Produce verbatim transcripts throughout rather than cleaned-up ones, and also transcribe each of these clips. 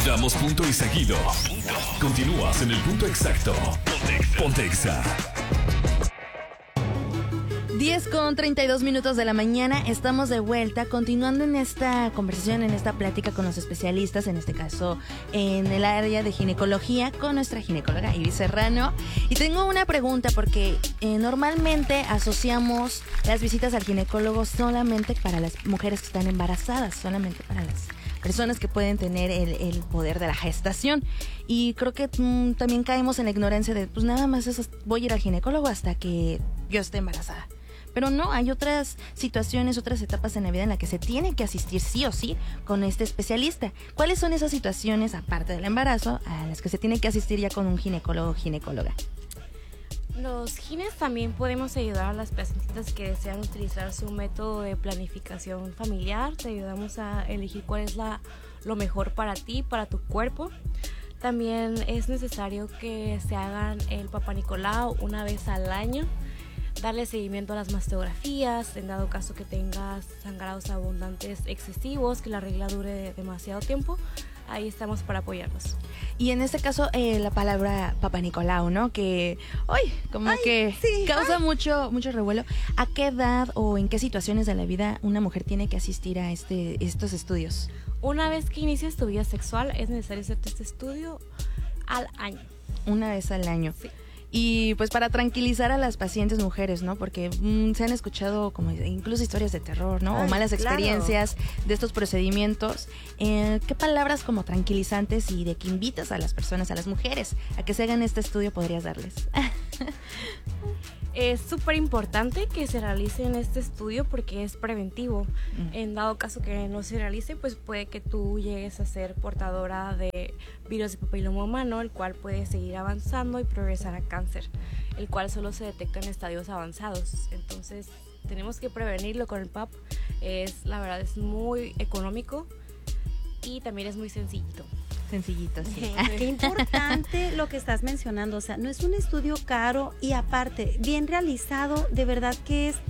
Damos punto y seguido. Continúas en el punto exacto. Ponte Exa. diez con treinta y dos minutos de la mañana, estamos de vuelta, continuando en esta conversación, en esta plática con los especialistas, en este caso en el área de ginecología, con nuestra ginecóloga Iris Serrano. Y tengo una pregunta, porque eh, normalmente asociamos las visitas al ginecólogo solamente para las mujeres que están embarazadas, solamente para las personas que pueden tener el, el poder de la gestación. Y creo que mmm, también caemos en la ignorancia de, pues nada más eso, voy a ir al ginecólogo hasta que yo esté embarazada. Pero no, hay otras situaciones, otras etapas en la vida en las que se tiene que asistir sí o sí con este especialista. ¿Cuáles son esas situaciones, aparte del embarazo, a las que se tiene que asistir ya con un ginecólogo o ginecóloga? Los gines también podemos ayudar a las pacientitas que desean utilizar su método de planificación familiar. Te ayudamos a elegir cuál es la, lo mejor para ti, para tu cuerpo. También es necesario que se hagan el Papá Nicolau una vez al año. Darle seguimiento a las mastografías, en dado caso que tengas sangrados abundantes excesivos, que la regla dure demasiado tiempo, ahí estamos para apoyarlos. Y en este caso, eh, la palabra Papá Nicolau, ¿no? Que, hoy como ay, que sí, causa ay. mucho mucho revuelo. ¿A qué edad o en qué situaciones de la vida una mujer tiene que asistir a este estos estudios? Una vez que inicies tu vida sexual, es necesario hacerte este estudio al año. Una vez al año. Sí. Y pues para tranquilizar a las pacientes mujeres, ¿no? Porque mmm, se han escuchado como incluso historias de terror, ¿no? Ay, o malas claro. experiencias de estos procedimientos. Eh, ¿Qué palabras como tranquilizantes y de que invitas a las personas, a las mujeres, a que se hagan este estudio podrías darles? Es súper importante que se realicen este estudio porque es preventivo. Mm. En dado caso que no se realice, pues puede que tú llegues a ser portadora de virus de papiloma humano, el cual puede seguir avanzando y progresar a cáncer, el cual solo se detecta en estadios avanzados. Entonces tenemos que prevenirlo con el P A P. Es, la verdad es muy económico y también es muy sencillito. Sencillito, sí. Qué importante lo que estás mencionando, o sea, no es un estudio caro y aparte, bien realizado, de verdad que es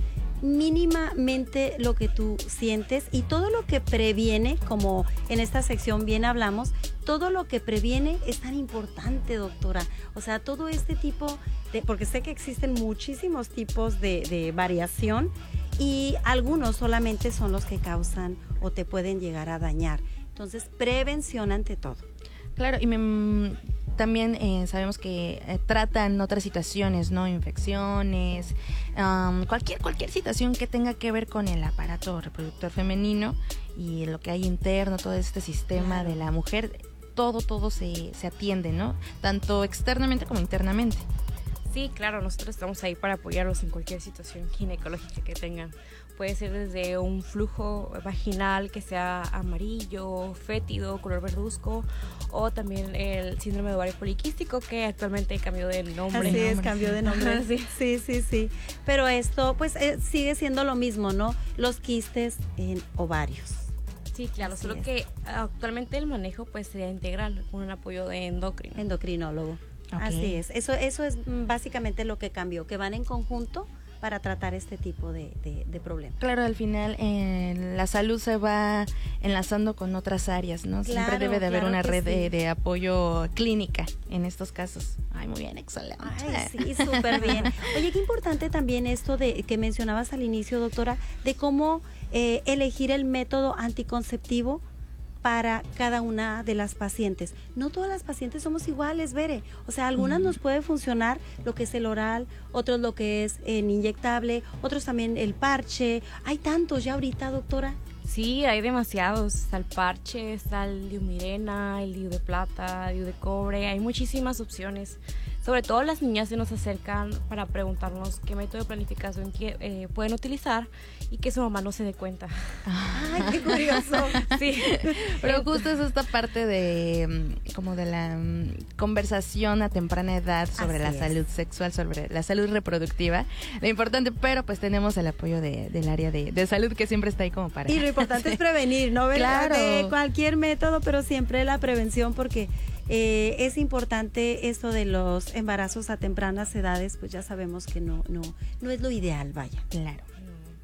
mínimamente lo que tú sientes y todo lo que previene, como en esta sección bien hablamos, todo lo que previene es tan importante, doctora. O sea, todo este tipo de, porque sé que existen muchísimos tipos de, de variación y algunos solamente son los que causan o te pueden llegar a dañar. Entonces, prevención ante todo. Claro, y me, también eh, sabemos que eh, tratan otras situaciones, ¿no? Infecciones, um, cualquier cualquier situación que tenga que ver con el aparato reproductor femenino y lo que hay interno, todo este sistema de la mujer, todo, todo se, se atiende, ¿no? Tanto externamente como internamente. Sí, claro, nosotros estamos ahí para apoyarlos en cualquier situación ginecológica que tengan. Puede ser desde un flujo vaginal que sea amarillo, fétido, color verduzco, o también el síndrome de ovario poliquístico, que actualmente cambió de nombre. Así es, cambió de nombre. Sí. sí, sí, sí. Pero esto, pues, eh, sigue siendo lo mismo, ¿no? Los quistes en ovarios. Sí, claro, Así solo es. que actualmente el manejo pues sería integral, con un apoyo de endocrino. Endocrinólogo. Okay. Así es. Eso, eso es básicamente lo que cambió, que van en conjunto para tratar este tipo de, de, de problemas. Claro, al final eh, la salud se va enlazando con otras áreas, ¿no? Siempre Claro, debe de haber claro una que red sí. de, de apoyo clínica en estos casos. Ay, muy bien, excelente. Ay, sí, súper bien. Oye, qué importante también esto de que mencionabas al inicio, doctora, de cómo eh, elegir el método anticonceptivo para cada una de las pacientes. No todas las pacientes somos iguales, Bere. O sea, algunas nos puede funcionar lo que es el oral, otros lo que es el inyectable, otros también el parche. Hay tantos ya ahorita, doctora. Sí, hay demasiados. Está el parche, está el diumirena, el diu de plata, el diu de cobre. Hay muchísimas opciones. Sobre todo las niñas se nos acercan para preguntarnos qué método de planificación que, eh, pueden utilizar y que su mamá no se dé cuenta. Ay, qué curioso. Sí. Pero justo es esta parte de como de la um, conversación a temprana edad sobre Así la es. salud sexual, sobre la salud reproductiva. Lo importante, pero pues tenemos el apoyo de, del área de, de salud que siempre está ahí como para... Y lo importante es prevenir, ¿no? ¿Verdad? Claro. De cualquier método, pero siempre la prevención, porque eh, es importante esto de los embarazos a tempranas edades, pues ya sabemos que no, no, no es lo ideal, vaya. Claro.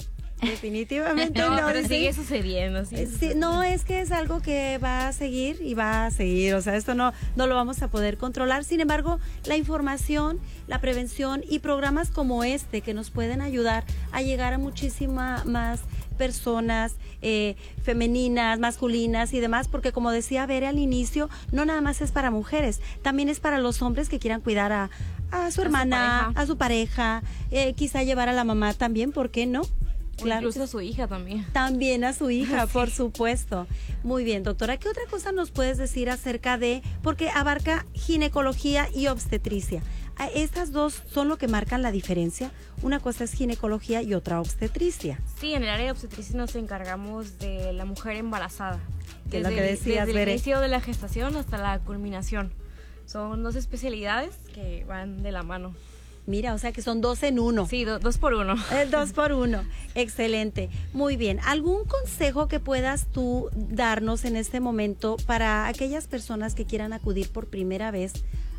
definitivamente no. No, pero sí. sigue sucediendo. Sigue Sí, sucediendo. no, es que es algo que va a seguir y va a seguir, o sea, esto no, no lo vamos a poder controlar. Sin embargo, la información, la prevención y programas como este que nos pueden ayudar a llegar a muchísima más personas eh, femeninas, masculinas y demás, porque como decía Bere al inicio, no nada más es para mujeres, también es para los hombres que quieran cuidar a, a su hermana, su a su pareja, eh, quizá llevar a la mamá también, ¿por qué no? Claro. Incluso a su hija también. También a su hija, Sí. por supuesto. Muy bien, doctora, ¿qué otra cosa nos puedes decir acerca de, porque abarca ginecología y obstetricia? Estas dos son lo que marcan la diferencia. Una cosa es ginecología y otra obstetricia. Sí, en el área de obstetricia nos encargamos de la mujer embarazada. Que es lo que el- decías, desde el Bere. inicio de la gestación hasta la culminación. Son dos especialidades que van de la mano. Mira, o sea que son dos en uno. Sí, do- dos por uno. El dos por uno. Excelente. Muy bien. ¿Algún consejo que puedas tú darnos en este momento para aquellas personas que quieran acudir por primera vez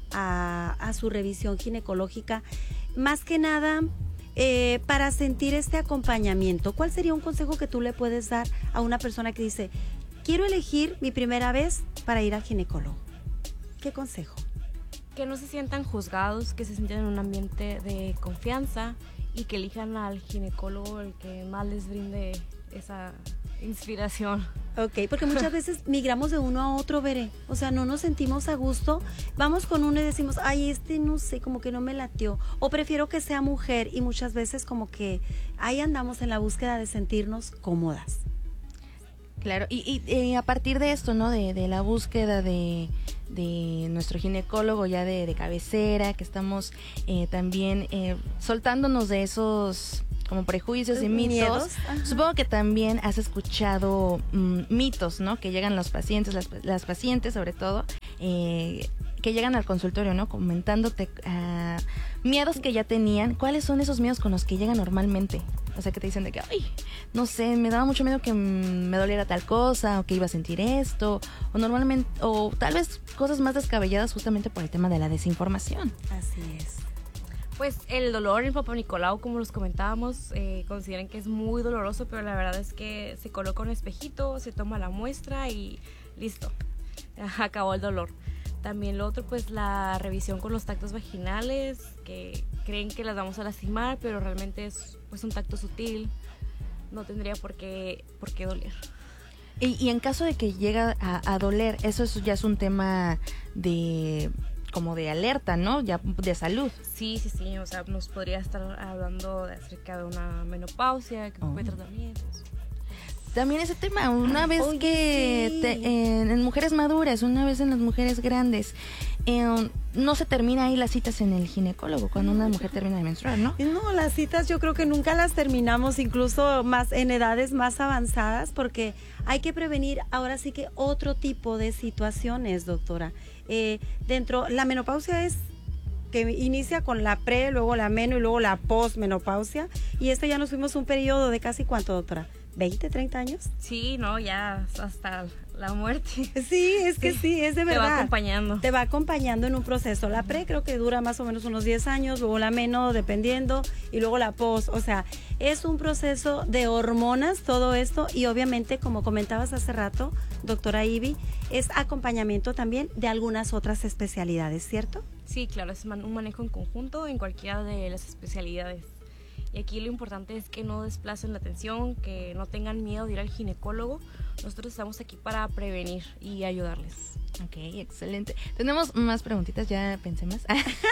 a, a su revisión ginecológica? Más que nada, eh, para sentir este acompañamiento, ¿cuál sería un consejo que tú le puedes dar a una persona que dice, quiero elegir mi primera vez para ir al ginecólogo? ¿Qué consejo? Que no se sientan juzgados, que se sientan en un ambiente de confianza y que elijan al ginecólogo el que más les brinde esa inspiración. Ok, porque muchas veces migramos de uno a otro, Bere. O sea, no nos sentimos a gusto. Vamos con uno y decimos, ay, este no sé, como que no me latió. O prefiero que sea mujer, y muchas veces como que ahí andamos en la búsqueda de sentirnos cómodas. Claro, y, y, eh, a partir de esto, ¿no? De, de la búsqueda de, de nuestro ginecólogo ya de, de cabecera, que estamos eh, también eh, soltándonos de esos como prejuicios y mitos. Miedos, ajá. Supongo que también has escuchado mm, mitos, ¿no? Que llegan los pacientes, las, las pacientes sobre todo, eh, que llegan al consultorio, ¿no? Comentándote uh, miedos que ya tenían. ¿Cuáles son esos miedos con los que llegan normalmente? O sea, que te dicen de que, ay, no sé, me daba mucho miedo que mm, me doliera tal cosa, o que iba a sentir esto, o normalmente, o tal vez cosas más descabelladas justamente por el tema de la desinformación. Así es. Pues el dolor en Papa Nicolau, como los comentábamos, eh, consideran que es muy doloroso, pero la verdad es que se coloca un espejito, se toma la muestra y listo, acabó el dolor. También lo otro, pues la revisión con los tactos vaginales, que creen que las vamos a lastimar, pero realmente es pues un tacto sutil, no tendría por qué, por qué doler. Y, y en caso de que llega a, a doler, eso es, ya es un tema de como de alerta, ¿no? Ya de salud. Sí, sí, sí, o sea, nos podría estar hablando de acerca de una menopausia, que ocupe Oh. tratamientos. También ese tema, una vez Oye, que sí. te- en, en mujeres maduras, una vez en las mujeres grandes, eh, no se termina ahí las citas en el ginecólogo cuando una mujer termina de menstruar, ¿no? No, las citas yo creo que nunca las terminamos, incluso más en edades más avanzadas, porque hay que prevenir ahora sí que otro tipo de situaciones, doctora. Eh, dentro, la menopausia es que inicia con la pre, luego la meno y luego la posmenopausia, y este ya nos fuimos un periodo de casi ¿cuánto, doctora? ¿veinte, treinta años? Sí, no, ya hasta la muerte. Sí, es que sí, es de Te verdad. va acompañando. Te va acompañando en un proceso. La pre creo que dura más o menos unos diez años, luego la meno dependiendo, y luego la post. O sea, es un proceso de hormonas todo esto, y obviamente, como comentabas hace rato, doctora Ivy, es acompañamiento también de algunas otras especialidades, ¿cierto? Sí, claro, es man- un manejo en conjunto en cualquiera de las especialidades. Y aquí lo importante es que no desplacen la atención, que no tengan miedo de ir al ginecólogo. Nosotros estamos aquí para prevenir y ayudarles. Ok, excelente. Tenemos más preguntitas, ya pensé más.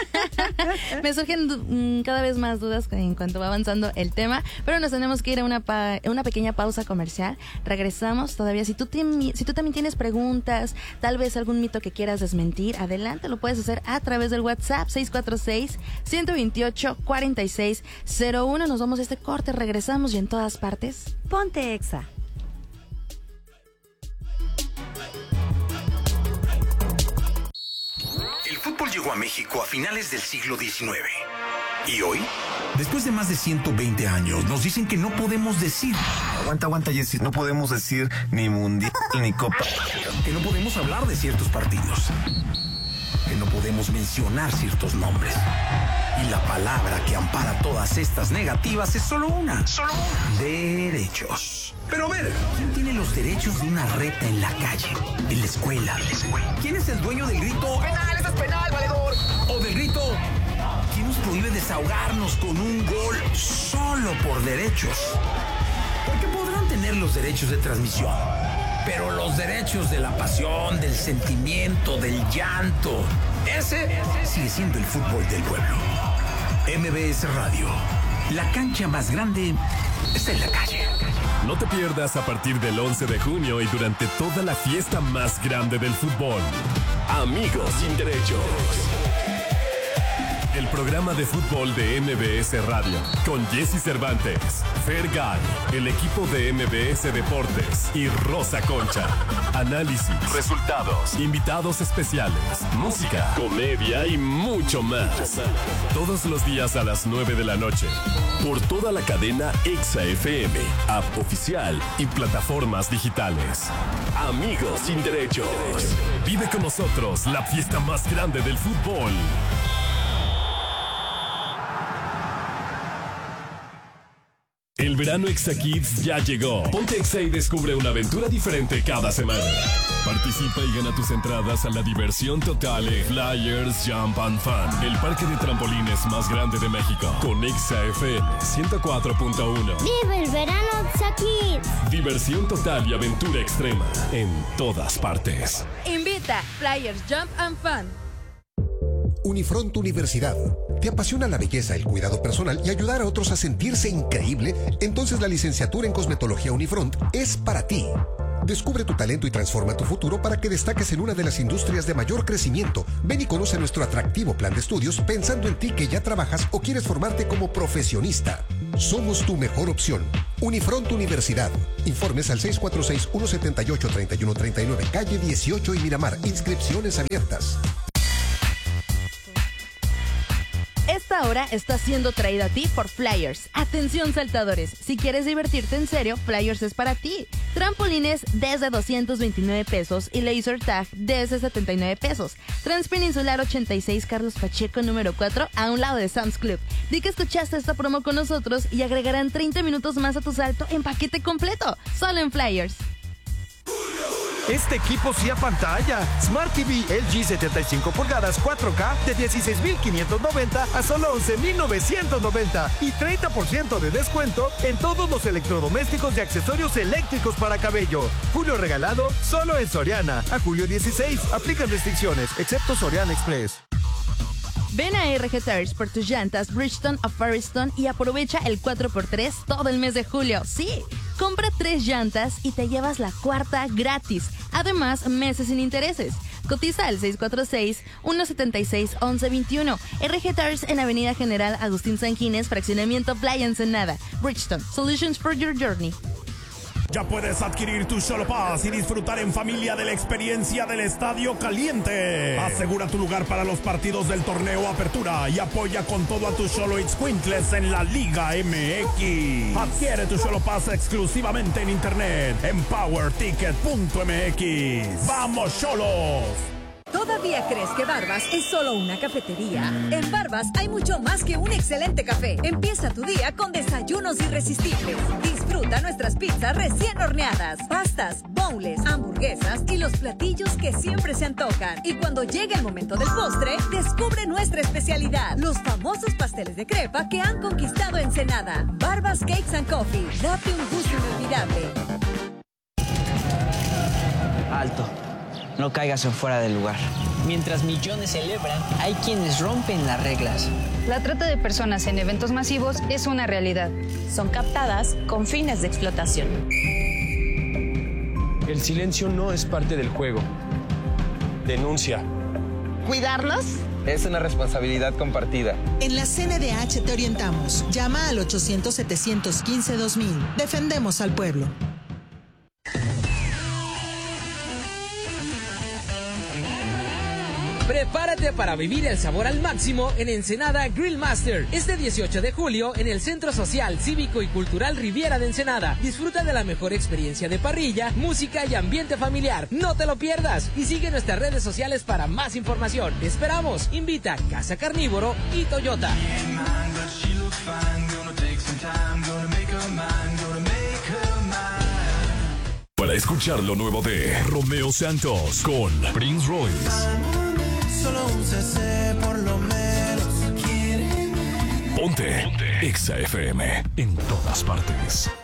Me surgen mm, cada vez más dudas en cuanto va avanzando el tema, pero nos tenemos que ir a una, pa- a una pequeña pausa comercial. Regresamos todavía. Si tú, tien- si tú también tienes preguntas, tal vez algún mito que quieras desmentir, adelante, lo puedes hacer a través del WhatsApp seis cuatro seis, uno dos ocho, cuatro seis cero uno. Nos vamos a este corte, regresamos y en todas partes. Ponte Exa. El fútbol llegó a México a finales del siglo diecinueve. ¿Y hoy? Después de más de ciento veinte años, nos dicen que no podemos decir. Aguanta, aguanta, Jessy. No podemos decir ni mundial ni copa. Que no podemos hablar de ciertos partidos. que no podemos mencionar ciertos nombres. Y la palabra que ampara todas estas negativas es solo una. Solo una. Derechos. Pero a ver, ¿quién tiene los derechos de una reta en la calle, en la escuela? En la escuela. ¿Quién es el dueño del grito "penal, eso es penal, valedor"? O del grito ¿quién nos prohíbe desahogarnos con un gol solo por derechos? Porque podrán tener los derechos de transmisión, pero los derechos de la pasión, del sentimiento, del llanto, ese sigue siendo el fútbol del pueblo. M B S Radio, la cancha más grande está en la calle. No te pierdas a partir del once de junio y durante toda la fiesta más grande del fútbol. Amigos sin derechos. El programa de fútbol de M B S Radio, con Jesse Cervantes, Fergay, el equipo de M B S Deportes y Rosa Concha. Análisis, resultados, invitados especiales, música, comedia y mucho más. Todos los días a las nueve de la noche, por toda la cadena Exa F M, app oficial y plataformas digitales. Amigos sin derechos. Vive con nosotros la fiesta más grande del fútbol. El verano Exa Kids ya llegó. Ponte Exa y descubre una aventura diferente cada semana. Participa y gana tus entradas a la diversión total en Flyers Jump and Fun, el parque de trampolines más grande de México. Con Exa F M ciento cuatro punto uno. ¡Vive el verano Exa Kids! Diversión total y aventura extrema en todas partes. Invita Flyers Jump and Fun. Unifront Universidad. ¿Te apasiona la belleza, el cuidado personal y ayudar a otros a sentirse increíble? Entonces la licenciatura en Cosmetología Unifront es para ti. Descubre tu talento y transforma tu futuro para que destaques en una de las industrias de mayor crecimiento. Ven y conoce nuestro atractivo plan de estudios pensando en ti que ya trabajas o quieres formarte como profesionista. Somos tu mejor opción. Unifront Universidad. Informes al seis cuatro seis, uno siete ocho, tres uno tres nueve, calle dieciocho y Miramar. Inscripciones abiertas. Esta hora está siendo traída a ti por Flyers. Atención saltadores, si quieres divertirte en serio, Flyers es para ti. Trampolines desde doscientos veintinueve pesos y laser tag desde setenta y nueve pesos. Transpeninsular ochenta y seis Carlos Pacheco número cuatro a un lado de Sam's Club. Di que escuchaste esta promo con nosotros y agregarán treinta minutos más a tu salto en paquete completo. Solo en Flyers. Este equipo sí a pantalla. Smart T V L G setenta y cinco pulgadas cuatro K de dieciséis mil quinientos noventa a solo once mil novecientos noventa y treinta por ciento de descuento en todos los electrodomésticos y accesorios eléctricos para cabello. Julio regalado solo en Soriana. A julio dieciséis. Aplican restricciones, excepto Soriana Express. Ven a R G Tires por tus llantas Bridgestone o Firestone y aprovecha el cuatro por tres todo el mes de julio. Sí, compra tres llantas y te llevas la cuarta gratis. Además, meses sin intereses. Cotiza al seis cuatro seis, uno siete seis, once veintiuno. R G Tires en Avenida General Agustín Sanquines, Fraccionamiento Playa Ensenada. Bridgestone, Solutions for your journey. Ya puedes adquirir tu Xolo Pass y disfrutar en familia de la experiencia del Estadio Caliente. Asegura tu lugar para los partidos del torneo Apertura y apoya con todo a tus Xolo Itzcuintles en la Liga M X. Adquiere tu Xolo Pass exclusivamente en internet en power ticket punto m x. ¡Vamos, Xolos! ¿Todavía crees que Barbas es solo una cafetería? En Barbas hay mucho más que un excelente café. Empieza tu día con desayunos irresistibles. Disfruta nuestras pizzas recién horneadas, pastas, bowls, hamburguesas y los platillos que siempre se antojan. Y cuando llegue el momento del postre, descubre nuestra especialidad, los famosos pasteles de crepa que han conquistado Ensenada. Barbas Cakes and Coffee. Date un gusto inolvidable. Alto. No caigas en fuera del lugar. Mientras millones celebran, hay quienes rompen las reglas. La trata de personas en eventos masivos es una realidad. Son captadas con fines de explotación. El silencio no es parte del juego. Denuncia. ¿Cuidarlos? Es una responsabilidad compartida. En la C N D H te orientamos. Llama al ochocientos, setecientos quince, dos mil. Defendemos al pueblo. Prepárate para vivir el sabor al máximo en Ensenada Grill Master. Este dieciocho de julio en el Centro Social, Cívico y Cultural Riviera de Ensenada. Disfruta de la mejor experiencia de parrilla, música y ambiente familiar. No te lo pierdas y sigue nuestras redes sociales para más información. Te esperamos. Invita Casa Carnívoro y Toyota. Para escuchar lo nuevo de Romeo Santos con Prince Royce. Solo un C C por lo menos. Ponte, Ponte. Exa F M en todas partes.